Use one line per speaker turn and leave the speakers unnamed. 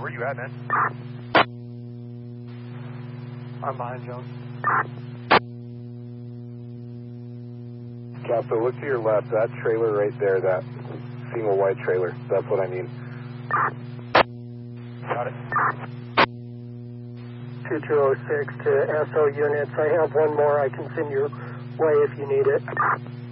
where you at, man?
I'm behind Jones.
Capo, look to your left. That trailer right there, that single wide trailer. That's what I mean.
Got it.
2206 to SO units. I have one more I can send your way if you need it.